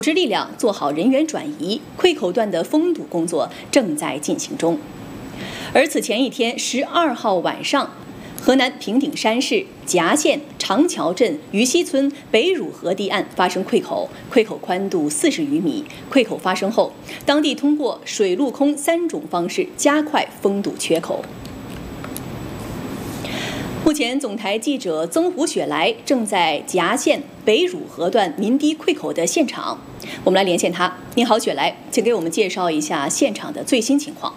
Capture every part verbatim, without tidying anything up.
组织力量做好人员转移，溃口段的封堵工作正在进行中。而此前一天，十二号晚上，河南平顶山市夹县长桥镇于西村北汝河堤岸发生溃口，溃口宽度四十余米。溃口发生后，当地通过水陆空三种方式加快封堵缺口。目前，总台记者曾胡雪来正在夹县北汝河段民堤溃口的现场，我们来连线他。你好，雪来，请给我们介绍一下现场的最新情况。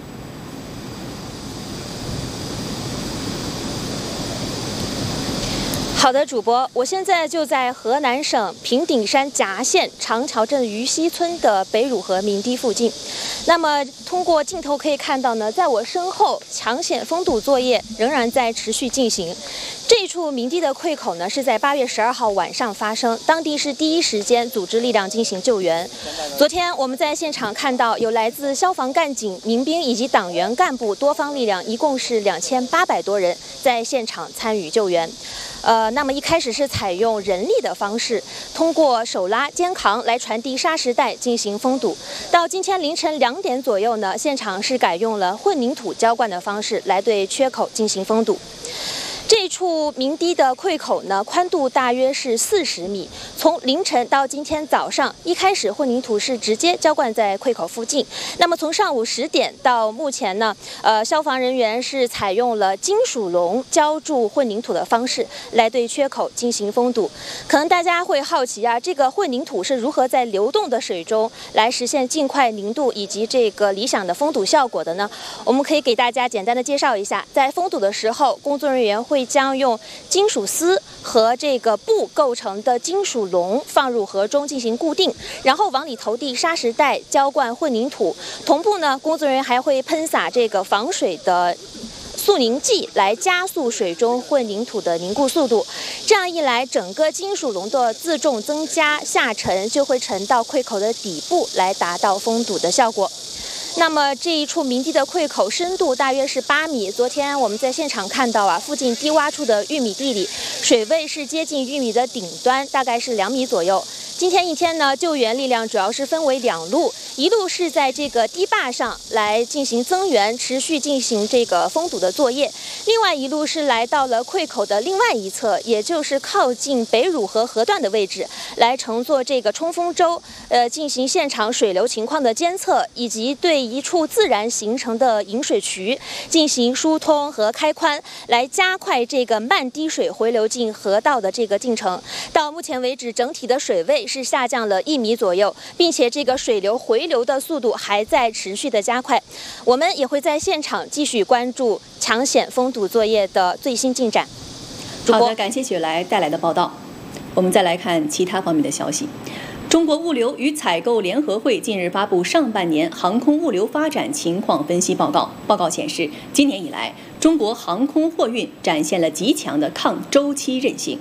好的，主播，我现在就在河南省平顶山夹县长桥镇于西村的北汝河民堤附近。那么，通过镜头可以看到呢，在我身后，抢险封堵作业仍然在持续进行。这一处民堤的溃口呢，是在八月十二号晚上发生，当地是第一时间组织力量进行救援。昨天我们在现场看到，有来自消防干警、民兵以及党员干部多方力量，一共是两千八百多人在现场参与救援。呃，那么一开始是采用人力的方式，通过手拉、肩扛来传递砂石带进行封堵。到今天凌晨两点左右呢，现场是改用了混凝土浇灌的方式来对缺口进行封堵。这处民堤的溃口呢，宽度大约是四十米。从凌晨到今天早上，一开始混凝土是直接浇灌在溃口附近。那么从上午十点到目前呢，呃，消防人员是采用了金属笼浇筑混凝土的方式来对缺口进行封堵。可能大家会好奇啊，这个混凝土是如何在流动的水中来实现尽快凝度以及这个理想的封堵效果的呢？我们可以给大家简单的介绍一下，在封堵的时候，工作人员会将用金属丝和这个布构成的金属笼放入河中进行固定，然后往里投递砂石带、浇灌混凝土。同步呢，工作人员还会喷洒这个防水的速凝剂来加速水中混凝土的凝固速度。这样一来，整个金属笼的自重增加，下沉就会沉到溃口的底部，来达到封堵的效果。那么这一处民堤的溃口深度大约是八米。昨天我们在现场看到啊，附近低洼处的玉米地里，水位是接近玉米的顶端，大概是两米左右。今天一天呢，救援力量主要是分为两路，一路是在这个堤坝上来进行增援，持续进行这个封堵的作业；另外一路是来到了溃口的另外一侧，也就是靠近北汝河河段的位置，来乘坐这个冲锋舟，呃，进行现场水流情况的监测，以及对一处自然形成的引水渠进行疏通和开宽，来加快这个慢滴水回流进河道的这个进程。到目前为止，整体的水位是下降了一米左右，并且这个水流回流的速度还在持续的加快。我们也会在现场继续关注抢险封堵作业的最新进展。 好的，感谢雪来带来的报道。我们再来看其他方面的消息。中国物流与采购联合会近日发布上半年航空物流发展情况分析报告。报告显示，今年以来，中国航空货运展现了极强的抗周期韧性。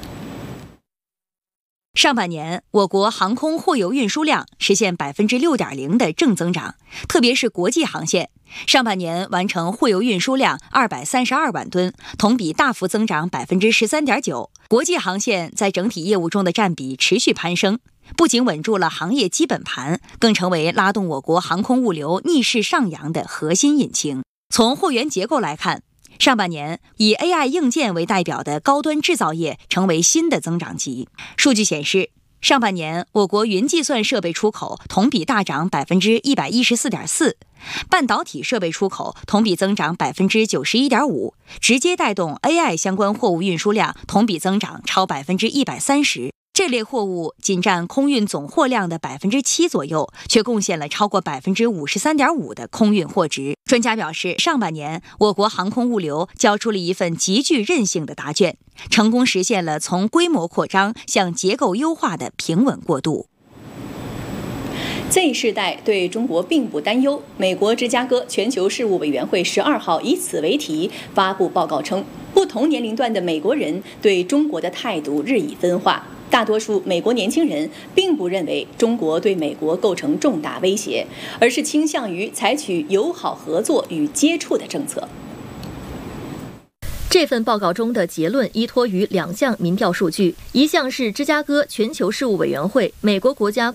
上半年，我国航空货邮运输量实现百分之六点零的正增长，特别是国际航线，上半年完成货邮运输量二百三十二万吨，同比大幅增长百分之十三点九。国际航线在整体业务中的占比持续攀升，不仅稳住了行业基本盘，更成为拉动我国航空物流逆势上扬的核心引擎。从货源结构来看，上半年以 A I 硬件为代表的高端制造业成为新的增长极。数据显示，上半年我国云计算设备出口同比大涨百分之一百一十四点四，半导体设备出口同比增长百分之九十一点五，直接带动 A I 相关货物运输量同比增长超百分之一百三十。这类货物仅占空运总货量的百分之七左右，却贡献了超过百分之五十三点五的空运货值。专家表示，上半年我国航空物流交出了一份极具韧性的答卷，成功实现了从规模扩张向结构优化的平稳过渡。 Z 世代对中国并不担忧。美国芝加哥全球事务委员会十二号以此为题发布报告称，不同年龄段的美国人对中国的态度日益分化。大多数美国年轻人并不认为中国对美国构成重大威胁，而是倾向于采取友好合作与接触的政策。 这份报告中的结论依托于两项民调数据，一项是芝加哥全球事务委员会美国国家